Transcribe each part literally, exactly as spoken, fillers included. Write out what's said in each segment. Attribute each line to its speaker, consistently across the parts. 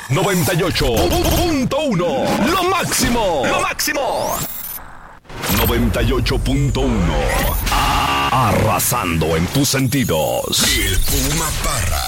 Speaker 1: noventa y ocho punto uno. Lo máximo. Lo máximo. noventa y ocho punto uno. Arrasando en tus sentidos. El Puma Parra.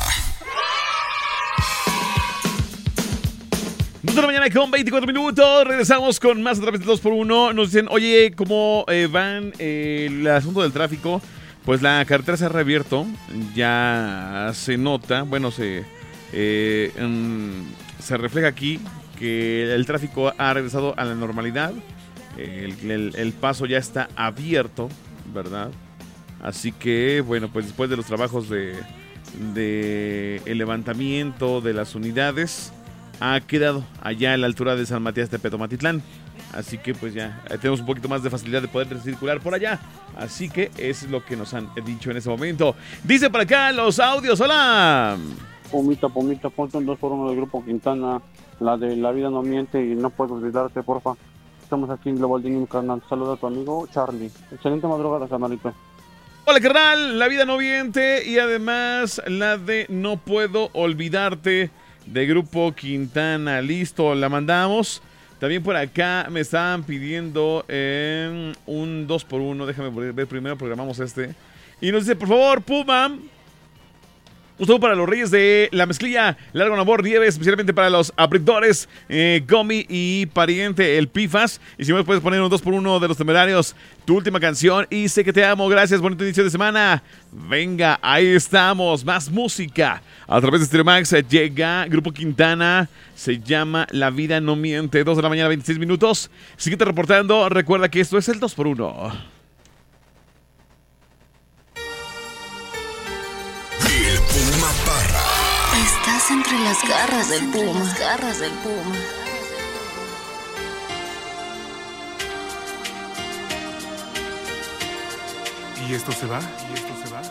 Speaker 2: dos de la mañana con veinticuatro minutos. Regresamos con más a través de dos por uno. Nos dicen, oye, ¿cómo eh, van eh, el asunto del tráfico? Pues la carretera se ha reabierto. Ya se nota, bueno, se, eh, um, se refleja aquí que el tráfico ha regresado a la normalidad. El, el, el paso ya está abierto, ¿verdad? Así que, bueno, pues después de los trabajos de, de el levantamiento de las unidades, ha quedado allá a la altura de San Matías de Petotitlán. Así que pues ya tenemos un poquito más de facilidad de poder circular por allá. Así que es lo que nos han dicho en ese momento. Dice por acá los audios, hola.
Speaker 3: Pumita, Pumita, ponte un dos por uno del Grupo Quintana, la de La Vida No Miente y No Puedo Olvidarte, porfa. Estamos aquí en Global Dining, carnal. Saluda a tu amigo Charlie. Excelente madrugada, carnalito.
Speaker 2: Hola, carnal, La Vida No Miente y además la de No Puedo Olvidarte de Grupo Quintana. Listo, la mandamos. También por acá me estaban pidiendo eh, un dos por uno. Déjame ver primero, programamos este. Y nos dice, por favor, Puma, un saludo para los reyes de la mezclilla, Largo Nabor, Nieves, especialmente para los abridores, eh, Gomi y pariente, el Pifas. Y si me puedes poner un dos por uno de los Temerarios, tu última canción, y Sé que te amo. Gracias, bonito inicio de semana. Venga, ahí estamos, más música. A través de Stereo Max llega Grupo Quintana, se llama La Vida No Miente, dos de la mañana, veintiséis minutos. Síguete reportando, recuerda que esto es el dos por uno.
Speaker 1: El Puma Parra.
Speaker 4: Estás entre las garras del Puma. Las garras del Puma.
Speaker 5: ¿Y esto se va? ¿Y esto se va?